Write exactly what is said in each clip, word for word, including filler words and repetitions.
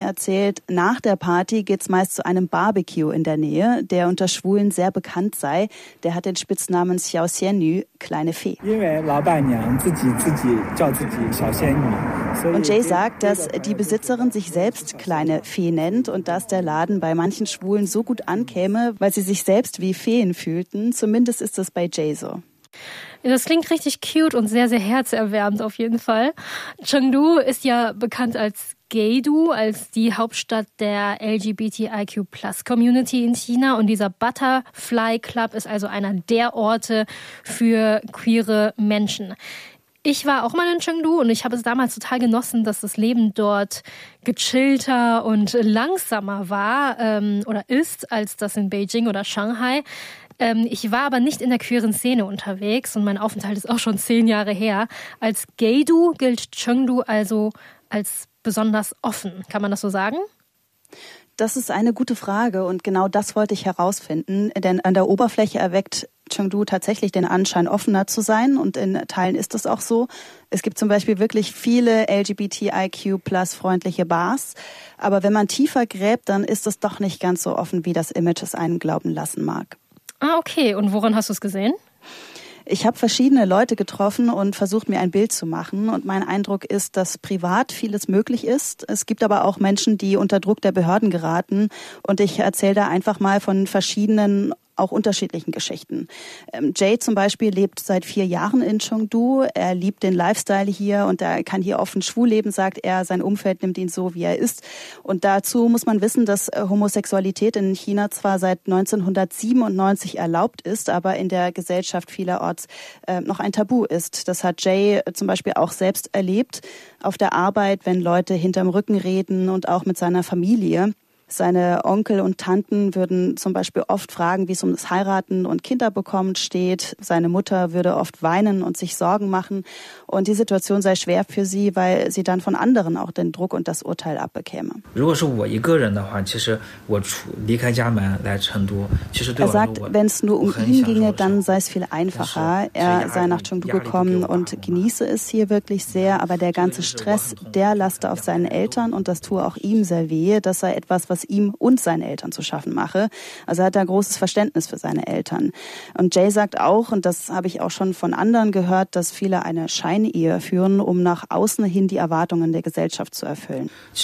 erzählt, nach der Party geht's meist zu einem Barbecue in der Nähe, der unter Schwulen sehr bekannt sei. Der hat den Spitznamen Xiao Xianyu, kleine Fee. Und Jay sagt, dass die Besitzerin sich selbst kleine Fee nennt und dass der Laden bei manchen Schwulen so gut ankäme, weil sie sich selbst wie Feen fühlten. Zumindest ist das bei Jay so. Das klingt richtig cute und sehr, sehr herzerwärmend auf jeden Fall. Chengdu ist ja bekannt als Gaydu, als die Hauptstadt der L G B T I Q Plus Community in China. Und dieser Butterfly Club ist also einer der Orte für queere Menschen. Ich war auch mal in Chengdu und ich habe es damals total genossen, dass das Leben dort gechillter und langsamer war ähm, oder ist, als das in Beijing oder Shanghai. Ähm, ich war aber nicht in der queeren Szene unterwegs und mein Aufenthalt ist auch schon zehn Jahre her. Als Gaydu gilt Chengdu also als besonders offen. Kann man das so sagen? Das ist eine gute Frage und genau das wollte ich herausfinden, denn an der Oberfläche erweckt Chengdu tatsächlich den Anschein, offener zu sein und in Teilen ist das auch so. Es gibt zum Beispiel wirklich viele L G B T I Q Plus freundliche Bars, aber wenn man tiefer gräbt, dann ist es doch nicht ganz so offen, wie das Image es einen glauben lassen mag. Ah, okay. Und woran hast du es gesehen? Ich habe verschiedene Leute getroffen und versucht, mir ein Bild zu machen. Und mein Eindruck ist, dass privat vieles möglich ist. Es gibt aber auch Menschen, die unter Druck der Behörden geraten. Und ich erzähle da einfach mal von verschiedenen, auch unterschiedlichen Geschichten. Jay zum Beispiel lebt seit vier Jahren in Chengdu. Er liebt den Lifestyle hier und er kann hier offen schwul leben, sagt er. Sein Umfeld nimmt ihn so, wie er ist. Und dazu muss man wissen, dass Homosexualität in China zwar seit neunzehnhundertsiebenundneunzig erlaubt ist, aber in der Gesellschaft vielerorts äh, noch ein Tabu ist. Das hat Jay zum Beispiel auch selbst erlebt auf der Arbeit, wenn Leute hinterm Rücken reden und auch mit seiner Familie. Seine Onkel und Tanten würden zum Beispiel oft fragen, wie es um das Heiraten und Kinderbekommen steht. Seine Mutter würde oft weinen und sich Sorgen machen. Und die Situation sei schwer für sie, weil sie dann von anderen auch den Druck und das Urteil abbekäme. Er sagt, wenn es nur um ihn ginge, dann sei es viel einfacher. Er sei nach Chengdu gekommen und genieße es hier wirklich sehr. Aber der ganze Stress, der laste auf seinen Eltern und das tue auch ihm sehr weh. Das sei etwas, was ihm und seinen Eltern zu schaffen mache. Also er hat da großes Verständnis für seine Eltern. Und Jay sagt auch, und das habe ich auch schon von anderen gehört, dass viele eine Scheinehe führen, um nach außen hin die Erwartungen der Gesellschaft zu erfüllen. Sie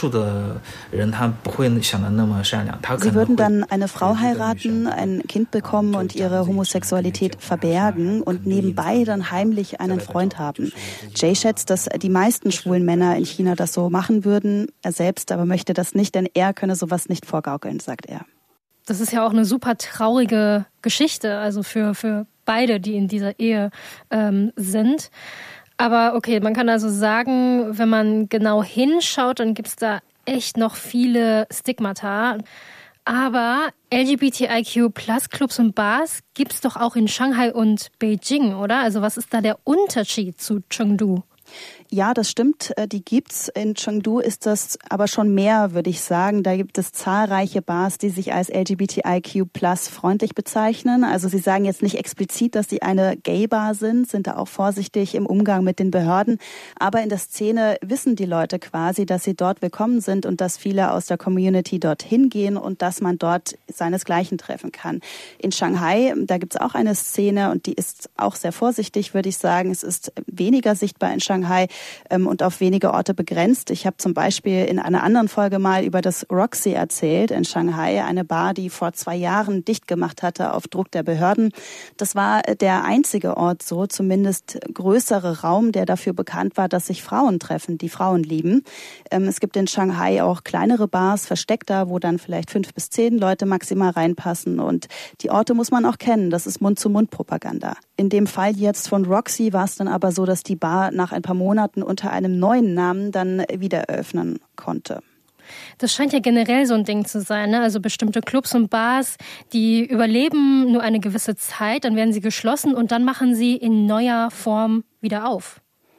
würden dann eine Frau heiraten, ein Kind bekommen und ihre Homosexualität verbergen und nebenbei dann heimlich einen Freund haben. Jay schätzt, dass die meisten schwulen Männer in China das so machen würden. Er selbst aber möchte das nicht, denn er könne sowas nicht vorgaukeln, sagt er. Das ist ja auch eine super traurige Geschichte, also für, für beide, die in dieser Ehe ähm, sind. Aber okay, man kann also sagen, wenn man genau hinschaut, dann gibt es da echt noch viele Stigmata. Aber L G B T I Q Plus Clubs und Bars gibt es doch auch in Shanghai und Beijing, oder? Also was ist da der Unterschied zu Chengdu? Ja, das stimmt, die gibt's. In Chengdu ist das aber schon mehr, würde ich sagen. Da gibt es zahlreiche Bars, die sich als L G B T I Q Plus freundlich bezeichnen. Also sie sagen jetzt nicht explizit, dass sie eine Gay-Bar sind, sind da auch vorsichtig im Umgang mit den Behörden. Aber in der Szene wissen die Leute quasi, dass sie dort willkommen sind und dass viele aus der Community dorthin gehen und dass man dort seinesgleichen treffen kann. In Shanghai, da gibt's auch eine Szene und die ist auch sehr vorsichtig, würde ich sagen. Es ist weniger sichtbar in Shanghai und auf wenige Orte begrenzt. Ich habe zum Beispiel in einer anderen Folge mal über das Roxy erzählt in Shanghai, eine Bar, die vor zwei Jahren dicht gemacht hatte auf Druck der Behörden. Das war der einzige Ort, so zumindest größere Raum, der dafür bekannt war, dass sich Frauen treffen, die Frauen lieben. Es gibt in Shanghai auch kleinere Bars, versteckter, wo dann vielleicht fünf bis zehn Leute maximal reinpassen. Und die Orte muss man auch kennen. Das ist Mund-zu-Mund-Propaganda. In dem Fall jetzt von Roxy war es dann aber so, dass die Bar nach ein paar Monaten unter einem neuen Namen dann wieder eröffnen konnte. Das scheint ja generell so ein Ding zu sein, ne? Also bestimmte Clubs und Bars, die überleben nur eine gewisse Zeit, dann werden sie geschlossen und dann machen sie in neuer Form wieder auf.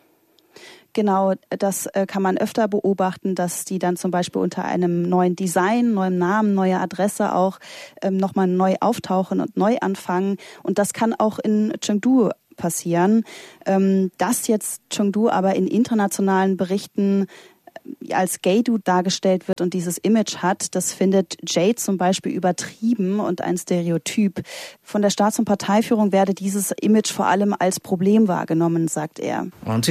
Genau, das kann man öfter beobachten, dass die dann zum Beispiel unter einem neuen Design, neuem Namen, neuer Adresse auch ähm, nochmal neu auftauchen und neu anfangen. Und das kann auch in Chengdu passieren. Ähm, dass jetzt Chengdu aber in internationalen Berichten als Gay-Dude dargestellt wird und dieses Image hat, das findet Jade zum Beispiel übertrieben und ein Stereotyp. Von der Staats- und Parteiführung werde dieses Image vor allem als Problem wahrgenommen, sagt er.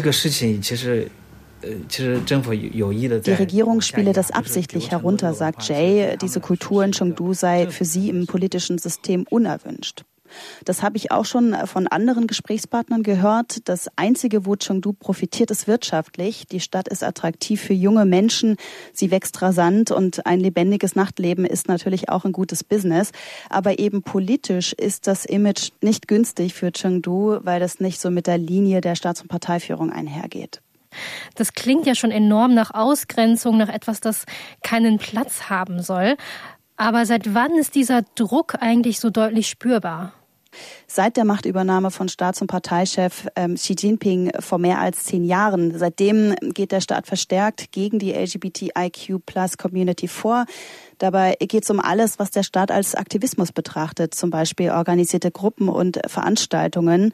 Die Regierung spiele das absichtlich herunter, sagt Jay. Diese Kultur in Chengdu sei für sie im politischen System unerwünscht. Das habe ich auch schon von anderen Gesprächspartnern gehört. Das Einzige, wo Chengdu profitiert, ist wirtschaftlich. Die Stadt ist attraktiv für junge Menschen. Sie wächst rasant und ein lebendiges Nachtleben ist natürlich auch ein gutes Business. Aber eben politisch ist das Image nicht günstig für Chengdu, weil das nicht so mit der Linie der Staats- und Parteiführung einhergeht. Das klingt ja schon enorm nach Ausgrenzung, nach etwas, das keinen Platz haben soll. Aber seit wann ist dieser Druck eigentlich so deutlich spürbar? Seit der Machtübernahme von Staats- und Parteichef ähm, Xi Jinping vor mehr als zehn Jahren. Seitdem geht der Staat verstärkt gegen die L G B T I Q Plus Community vor. Dabei geht es um alles, was der Staat als Aktivismus betrachtet, zum Beispiel organisierte Gruppen und Veranstaltungen.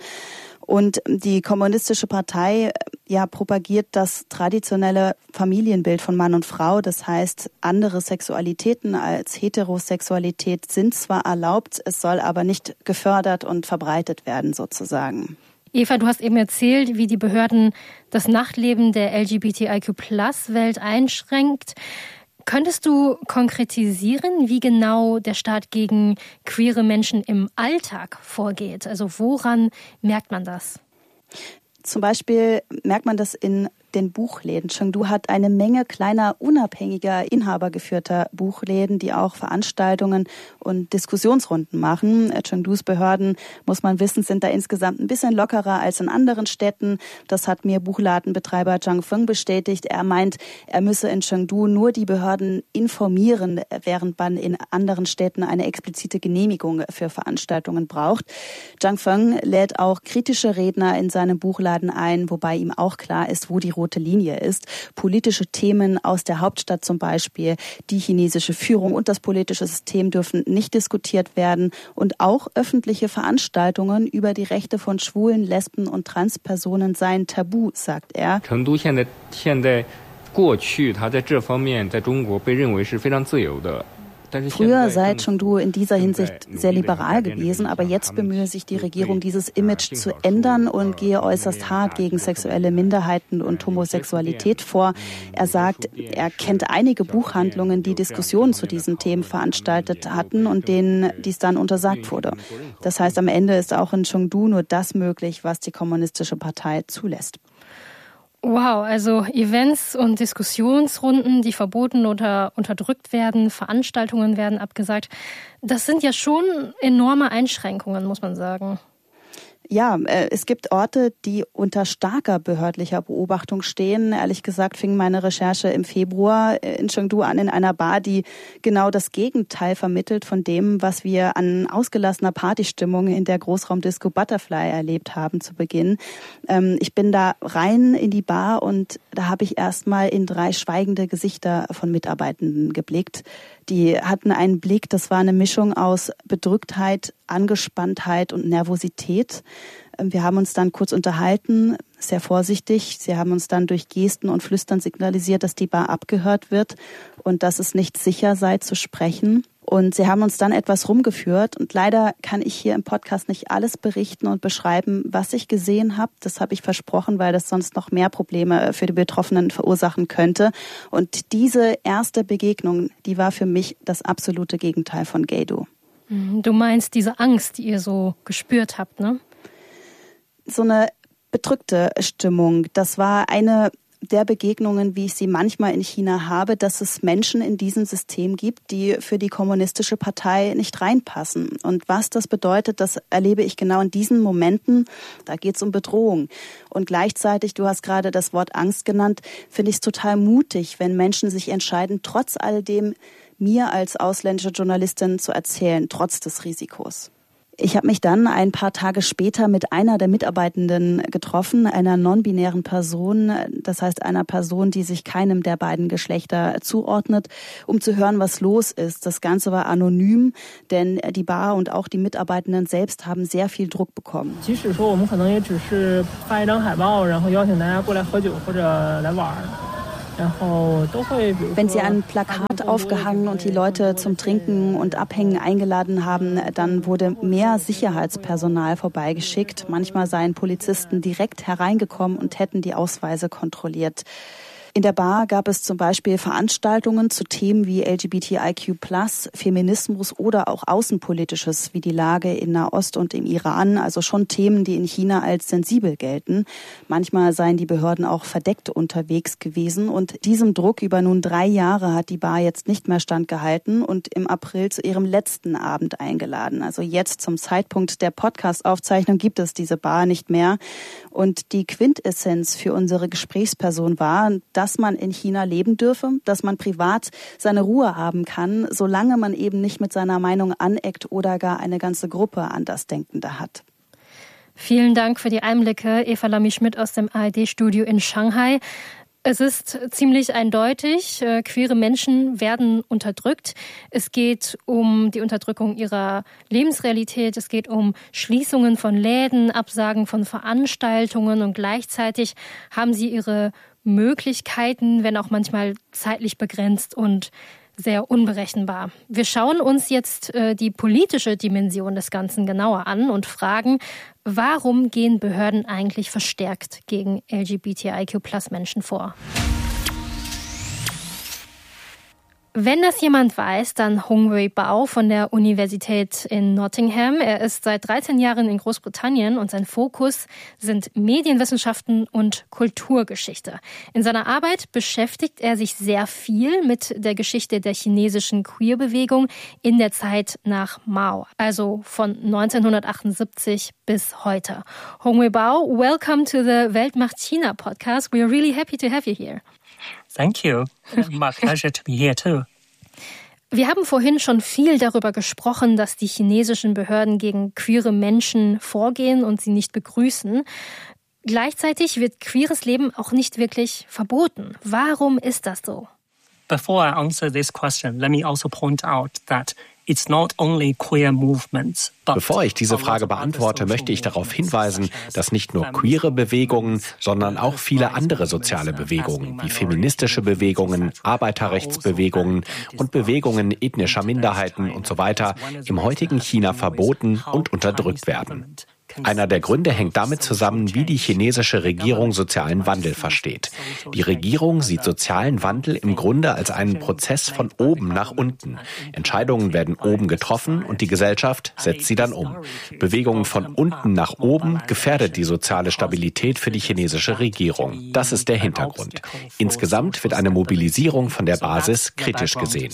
Und die Kommunistische Partei ja, propagiert das traditionelle Familienbild von Mann und Frau. Das heißt, andere Sexualitäten als Heterosexualität sind zwar erlaubt, es soll aber nicht gefördert und verbreitet werden sozusagen. Eva, du hast eben erzählt, wie die Behörden das Nachtleben der L G B T I Q Plus Welt einschränkt. Könntest du konkretisieren, wie genau der Staat gegen queere Menschen im Alltag vorgeht? Also woran merkt man das? Zum Beispiel merkt man das in den Buchläden. Chengdu hat eine Menge kleiner, unabhängiger, inhabergeführter Buchläden, die auch Veranstaltungen und Diskussionsrunden machen. Chengdus Behörden, muss man wissen, sind da insgesamt ein bisschen lockerer als in anderen Städten. Das hat mir Buchladenbetreiber Zhang Feng bestätigt. Er meint, er müsse in Chengdu nur die Behörden informieren, während man in anderen Städten eine explizite Genehmigung für Veranstaltungen braucht. Zhang Feng lädt auch kritische Redner in seinem Buchladen ein, wobei ihm auch klar ist, wo die rote Linie ist. Politische Themen aus der Hauptstadt zum Beispiel, die chinesische Führung und das politische System dürfen nicht diskutiert werden. Und auch öffentliche Veranstaltungen über die Rechte von Schwulen, Lesben und Transpersonen seien tabu, sagt er. Chengdu 现在现在过去它在这方面在中国被认为是非常自由的。 Früher sei Chengdu in dieser Hinsicht sehr liberal gewesen, aber jetzt bemühe sich die Regierung, dieses Image zu ändern und gehe äußerst hart gegen sexuelle Minderheiten und Homosexualität vor. Er sagt, er kennt einige Buchhandlungen, die Diskussionen zu diesen Themen veranstaltet hatten und denen dies dann untersagt wurde. Das heißt, am Ende ist auch in Chengdu nur das möglich, was die Kommunistische Partei zulässt. Wow, also Events und Diskussionsrunden, die verboten oder unterdrückt werden, Veranstaltungen werden abgesagt. Das sind ja schon enorme Einschränkungen, muss man sagen. Ja, es gibt Orte, die unter starker behördlicher Beobachtung stehen. Ehrlich gesagt fing meine Recherche im Februar in Chengdu an, in einer Bar, die genau das Gegenteil vermittelt von dem, was wir an ausgelassener Partystimmung in der Großraumdisco Butterfly erlebt haben zu Beginn. Ich bin da rein in die Bar und da habe ich erstmal in drei schweigende Gesichter von Mitarbeitenden geblickt. Die hatten einen Blick, das war eine Mischung aus Bedrücktheit, Angespanntheit und Nervosität. Wir haben uns dann kurz unterhalten, sehr vorsichtig. Sie haben uns dann durch Gesten und Flüstern signalisiert, dass die Bar abgehört wird und dass es nicht sicher sei zu sprechen. Und sie haben uns dann etwas rumgeführt. Und leider kann ich hier im Podcast nicht alles berichten und beschreiben, was ich gesehen habe. Das habe ich versprochen, weil das sonst noch mehr Probleme für die Betroffenen verursachen könnte. Und diese erste Begegnung, die war für mich das absolute Gegenteil von Gay-Du. Du meinst diese Angst, die ihr so gespürt habt, ne? So eine bedrückte Stimmung. Das war eine der Begegnungen, wie ich sie manchmal in China habe, dass es Menschen in diesem System gibt, die für die Kommunistische Partei nicht reinpassen. Und was das bedeutet, das erlebe ich genau in diesen Momenten. Da geht es um Bedrohung. Und gleichzeitig, du hast gerade das Wort Angst genannt, finde ich es total mutig, wenn Menschen sich entscheiden, trotz alledem mir als ausländische Journalistin zu erzählen, trotz des Risikos. Ich habe mich dann ein paar Tage später mit einer der Mitarbeitenden getroffen, einer non-binären Person, das heißt einer Person, die sich keinem der beiden Geschlechter zuordnet, um zu hören, was los ist. Das Ganze war anonym, denn die Bar und auch die Mitarbeitenden selbst haben sehr viel Druck bekommen. Wenn sie ein Plakat aufgehangen und die Leute zum Trinken und Abhängen eingeladen haben, dann wurde mehr Sicherheitspersonal vorbeigeschickt. Manchmal seien Polizisten direkt hereingekommen und hätten die Ausweise kontrolliert. In der Bar gab es zum Beispiel Veranstaltungen zu Themen wie L G B T I Q plus, Feminismus oder auch Außenpolitisches wie die Lage in Nahost und im Iran, also schon Themen, die in China als sensibel gelten. Manchmal seien die Behörden auch verdeckt unterwegs gewesen und diesem Druck über nun drei Jahre hat die Bar jetzt nicht mehr standgehalten und im April zu ihrem letzten Abend eingeladen. Also jetzt zum Zeitpunkt der Podcast-Aufzeichnung gibt es diese Bar nicht mehr und die Quintessenz für unsere Gesprächsperson war, dass man in China leben dürfe, dass man privat seine Ruhe haben kann, solange man eben nicht mit seiner Meinung aneckt oder gar eine ganze Gruppe Andersdenkende hat. Vielen Dank für die Einblicke, Eva Lamy-Schmidt aus dem A R D-Studio in Shanghai. Es ist ziemlich eindeutig, äh, queere Menschen werden unterdrückt. Es geht um die Unterdrückung ihrer Lebensrealität, es geht um Schließungen von Läden, Absagen von Veranstaltungen und gleichzeitig haben sie ihre Möglichkeiten, wenn auch manchmal zeitlich begrenzt und sehr unberechenbar. Wir schauen uns jetzt äh, die politische Dimension des Ganzen genauer an und fragen, warum gehen Behörden eigentlich verstärkt gegen L G B T I Q plus Menschen vor? Wenn das jemand weiß, dann Hong-Wei Bao von der Universität in Nottingham. Er ist seit dreizehn Jahren in Großbritannien und sein Fokus sind Medienwissenschaften und Kulturgeschichte. In seiner Arbeit beschäftigt er sich sehr viel mit der Geschichte der chinesischen Queer-Bewegung in der Zeit nach Mao, also von neunzehnhundertachtundsiebzig bis heute. Hong-Wei Bao, welcome to the Weltmacht China podcast. We are really happy to have you here. Thank you. My pleasure to be here too. Wir haben vorhin schon viel darüber gesprochen, dass die chinesischen Behörden gegen queere Menschen vorgehen und sie nicht begrüßen. Gleichzeitig wird queeres Leben auch nicht wirklich verboten. Warum ist das so? Before I answer this question, let me also point out that it's not only queer movements. Bevor ich diese Frage beantworte, möchte ich darauf hinweisen, dass nicht nur queere Bewegungen, sondern auch viele andere soziale Bewegungen, wie feministische Bewegungen, Arbeiterrechtsbewegungen und Bewegungen ethnischer Minderheiten und so weiter im heutigen China verboten und unterdrückt werden. Einer der Gründe hängt damit zusammen, wie die chinesische Regierung sozialen Wandel versteht. Die Regierung sieht sozialen Wandel im Grunde als einen Prozess von oben nach unten. Entscheidungen werden oben getroffen und die Gesellschaft setzt sie dann um. Bewegungen von unten nach oben gefährdet die soziale Stabilität für die chinesische Regierung. Das ist der Hintergrund. Insgesamt wird eine Mobilisierung von der Basis kritisch gesehen.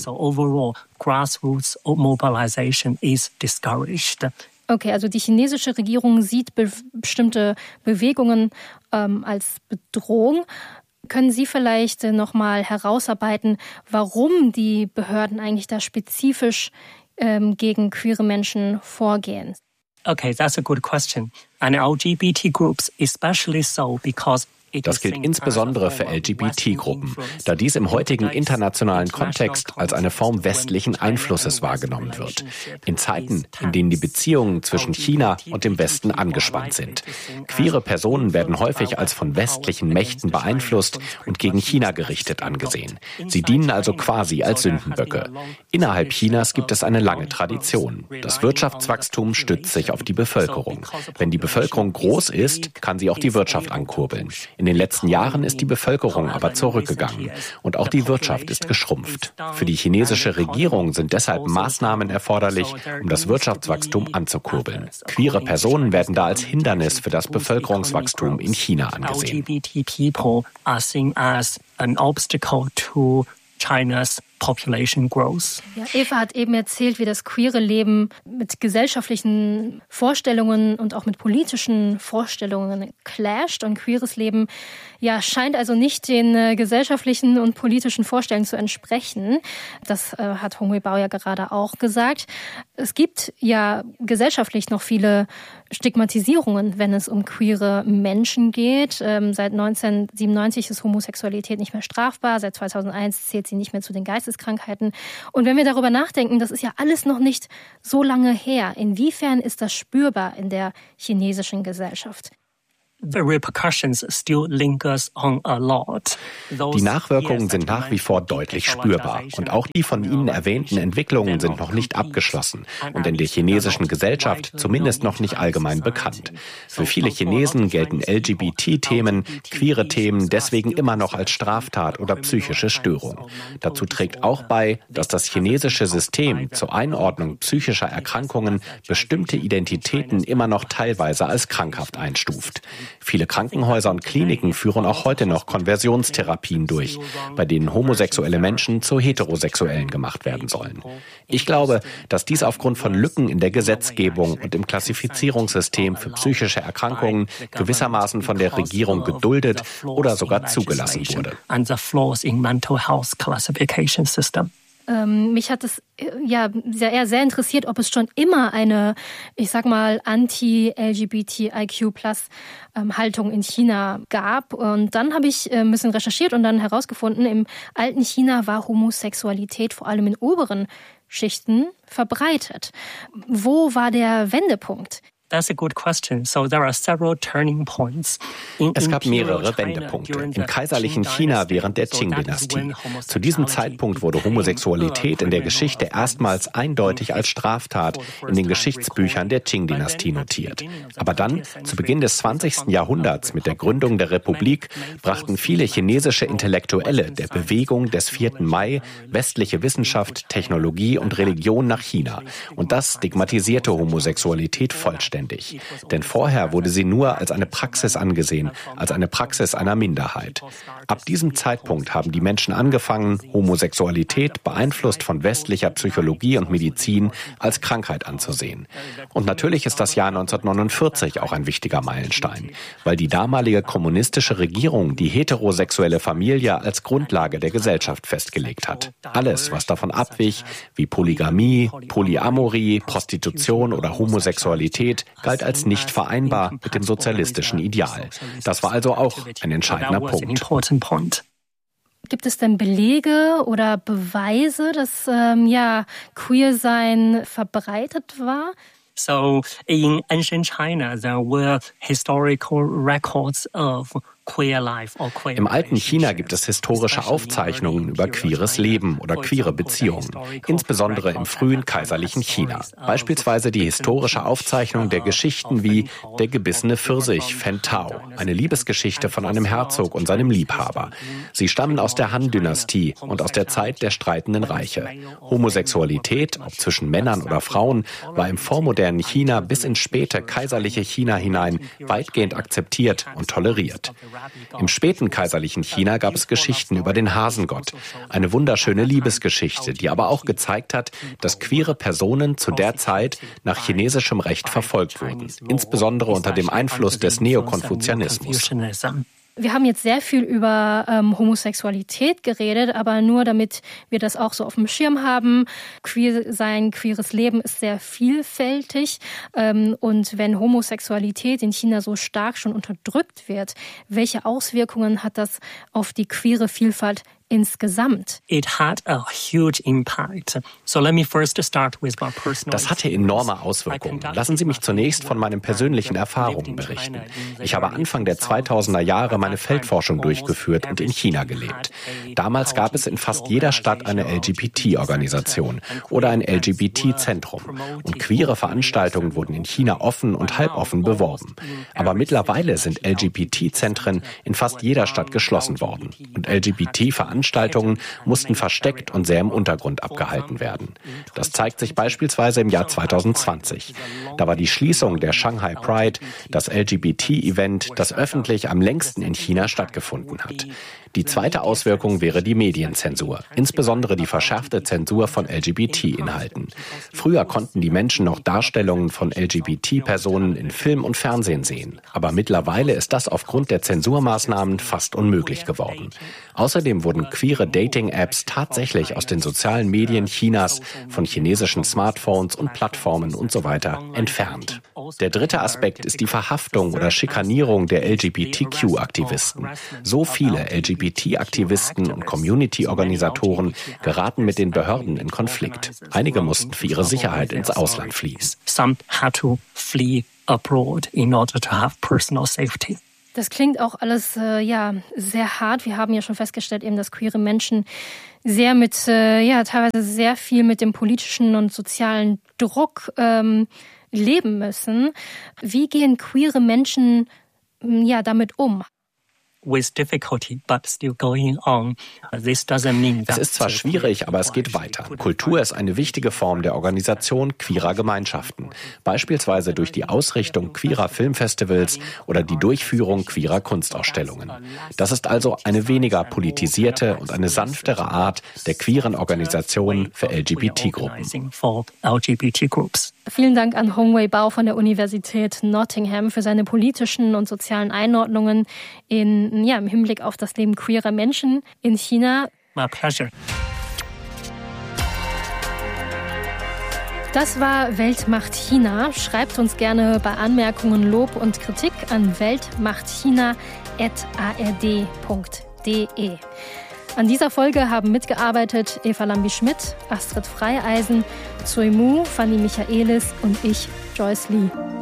Okay, also die chinesische Regierung sieht be- bestimmte Bewegungen ähm, als Bedrohung. Können Sie vielleicht äh, nochmal herausarbeiten, warum die Behörden eigentlich da spezifisch ähm, gegen queere Menschen vorgehen? Okay, that's a good question. And L G B T groups especially so because Das gilt insbesondere für L G B T-Gruppen, da dies im heutigen internationalen Kontext als eine Form westlichen Einflusses wahrgenommen wird. In Zeiten, in denen die Beziehungen zwischen China und dem Westen angespannt sind. Queere Personen werden häufig als von westlichen Mächten beeinflusst und gegen China gerichtet angesehen. Sie dienen also quasi als Sündenböcke. Innerhalb Chinas gibt es eine lange Tradition. Das Wirtschaftswachstum stützt sich auf die Bevölkerung. Wenn die Bevölkerung groß ist, kann sie auch die Wirtschaft ankurbeln. In den letzten Jahren ist die Bevölkerung aber zurückgegangen und auch die Wirtschaft ist geschrumpft. Für die chinesische Regierung sind deshalb Maßnahmen erforderlich, um das Wirtschaftswachstum anzukurbeln. Queere Personen werden da als Hindernis für das Bevölkerungswachstum in China angesehen. China's population growth. Ja, Eva hat eben erzählt, wie das queere Leben mit gesellschaftlichen Vorstellungen und auch mit politischen Vorstellungen clasht. Und queeres Leben ja, scheint also nicht den äh, gesellschaftlichen und politischen Vorstellungen zu entsprechen. Das äh, hat Hong-Wei Bao ja gerade auch gesagt. Es gibt ja gesellschaftlich noch viele Stigmatisierungen, wenn es um queere Menschen geht. Ähm, seit neunzehnhundertsiebenundneunzig ist Homosexualität nicht mehr strafbar. Seit zweitausendeins zählt sie nicht mehr zu den Geisteskrankheiten. Und wenn wir darüber nachdenken, das ist ja alles noch nicht so lange her. Inwiefern ist das spürbar in der chinesischen Gesellschaft? The repercussions still lingers on a lot. Die Nachwirkungen sind nach wie vor deutlich spürbar und auch die von Ihnen erwähnten Entwicklungen sind noch nicht abgeschlossen und in der chinesischen Gesellschaft zumindest noch nicht allgemein bekannt. Für viele Chinesen gelten L G B T-Themen, queere Themen deswegen immer noch als Straftat oder psychische Störung. Dazu trägt auch bei, dass das chinesische System zur Einordnung psychischer Erkrankungen bestimmte Identitäten immer noch teilweise als krankhaft einstuft. Viele Krankenhäuser und Kliniken führen auch heute noch Konversionstherapien durch, bei denen homosexuelle Menschen zu Heterosexuellen gemacht werden sollen. Ich glaube, dass dies aufgrund von Lücken in der Gesetzgebung und im Klassifizierungssystem für psychische Erkrankungen gewissermaßen von der Regierung geduldet oder sogar zugelassen wurde. Ähm, mich hat es ja sehr, eher sehr interessiert, ob es schon immer eine, ich sag mal, Anti-L G B T I Q Plus ähm, Haltung in China gab. Und dann habe ich äh, ein bisschen recherchiert und dann herausgefunden, im alten China war Homosexualität vor allem in oberen Schichten verbreitet. Wo war der Wendepunkt? That's a good question. So there are several turning points. Es gab mehrere Wendepunkte. Im kaiserlichen China während der Qing-Dynastie. Zu diesem Zeitpunkt wurde Homosexualität in der Geschichte erstmals eindeutig als Straftat in den Geschichtsbüchern der Qing-Dynastie notiert. Aber dann, zu Beginn des zwanzigsten Jahrhunderts mit der Gründung der Republik, brachten viele chinesische Intellektuelle der Bewegung des vierten Mai westliche Wissenschaft, Technologie und Religion nach China. Und das stigmatisierte Homosexualität vollständig. Denn vorher wurde sie nur als eine Praxis angesehen, als eine Praxis einer Minderheit. Ab diesem Zeitpunkt haben die Menschen angefangen, Homosexualität, beeinflusst von westlicher Psychologie und Medizin, als Krankheit anzusehen. Und natürlich ist das Jahr neunzehnhundertneunundvierzig auch ein wichtiger Meilenstein, weil die damalige kommunistische Regierung die heterosexuelle Familie als Grundlage der Gesellschaft festgelegt hat. Alles, was davon abwich, wie Polygamie, Polyamorie, Prostitution oder Homosexualität, galt als nicht vereinbar mit dem sozialistischen Ideal. Das war also auch ein entscheidender Punkt. Gibt es denn Belege oder Beweise, dass ähm, ja, Queer-Sein verbreitet war? So in ancient China there were historical records of Im alten China gibt es historische Aufzeichnungen über queeres Leben oder queere Beziehungen, insbesondere im frühen kaiserlichen China. Beispielsweise die historische Aufzeichnung der Geschichten wie Der gebissene Pfirsich, Fen Tao, eine Liebesgeschichte von einem Herzog und seinem Liebhaber. Sie stammen aus der Han-Dynastie und aus der Zeit der streitenden Reiche. Homosexualität, ob zwischen Männern oder Frauen, war im vormodernen China bis ins späte kaiserliche China hinein weitgehend akzeptiert und toleriert. Im späten kaiserlichen China gab es Geschichten über den Hasengott, eine wunderschöne Liebesgeschichte, die aber auch gezeigt hat, dass queere Personen zu der Zeit nach chinesischem Recht verfolgt wurden, insbesondere unter dem Einfluss des Neokonfuzianismus. Wir haben jetzt sehr viel über ähm, Homosexualität geredet, aber nur damit wir das auch so auf dem Schirm haben. Queer sein, queeres Leben ist sehr vielfältig. Ähm, und wenn Homosexualität in China so stark schon unterdrückt wird, welche Auswirkungen hat das auf die queere Vielfalt insgesamt? It had a huge impact. So let me first start with my personal. Das hatte enorme Auswirkungen. Lassen Sie mich zunächst von meinen persönlichen Erfahrungen berichten. Ich habe Anfang der zweitausender Jahre meine Feldforschung durchgeführt und in China gelebt. Damals gab es in fast jeder Stadt eine L G B T-Organisation oder ein L G B T-Zentrum. Und queere Veranstaltungen wurden in China offen und halboffen beworben. Aber mittlerweile sind L G B T-Zentren in fast jeder Stadt geschlossen worden. Und L G B T-Veranstaltungen Veranstaltungen mussten versteckt und sehr im Untergrund abgehalten werden. Das zeigt sich beispielsweise im Jahr zweitausendzwanzig. Da war die Schließung der Shanghai Pride das L G B T-Event, das öffentlich am längsten in China stattgefunden hat. Die zweite Auswirkung wäre die Medienzensur, insbesondere die verschärfte Zensur von L G B T-Inhalten. Früher konnten die Menschen noch Darstellungen von L G B T-Personen in Film und Fernsehen sehen. Aber mittlerweile ist das aufgrund der Zensurmaßnahmen fast unmöglich geworden. Außerdem wurden queere Dating-Apps tatsächlich aus den sozialen Medien Chinas, von chinesischen Smartphones und Plattformen und so weiter entfernt. Der dritte Aspekt ist die Verhaftung oder Schikanierung der L G B T Q-Aktivisten. So viele L G B T-Aktivisten und Community-Organisatoren geraten mit den Behörden in Konflikt. Einige mussten für ihre Sicherheit ins Ausland fliehen. Some had to flee abroad in order to have personal safety. Das klingt auch alles äh, ja sehr hart. Wir haben ja schon festgestellt, eben, dass queere Menschen sehr mit, äh, ja, teilweise sehr viel mit dem politischen und sozialen Druck ähm, leben müssen. Wie gehen queere Menschen ja damit um? With difficulty, but still going on. This doesn't mean that. Es ist zwar schwierig, aber es geht weiter. Kultur ist eine wichtige Form der Organisation queerer Gemeinschaften. Beispielsweise durch die Ausrichtung queerer Filmfestivals oder die Durchführung queerer Kunstausstellungen. Das ist also eine weniger politisierte und eine sanftere Art der queeren Organisation für L G B T-Gruppen. Vielen Dank an Hongwei Bao von der Universität Nottingham für seine politischen und sozialen Einordnungen in, ja, im Hinblick auf das Leben queerer Menschen in China. My pleasure. Das war Welt macht China. Schreibt uns gerne bei Anmerkungen, Lob und Kritik an weltmachtchina at a r d punkt d e. An dieser Folge haben mitgearbeitet Eva Lambi-Schmidt, Astrid Freieisen, Zui Mu, Fanny Michaelis und ich, Joyce Lee.